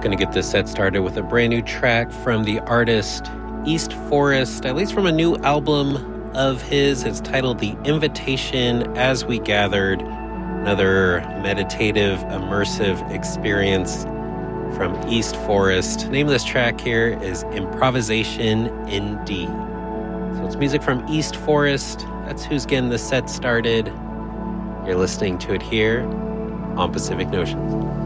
Gonna get this set started with a brand new track from the artist East Forest, at least from a new album of his. It's titled The Invitation As We Gathered. Another meditative, immersive experience from East Forest. The name of this track here is Improvisation in D. So it's music from East Forest. That's who's getting the set started. You're listening to it here on Pacific Notions.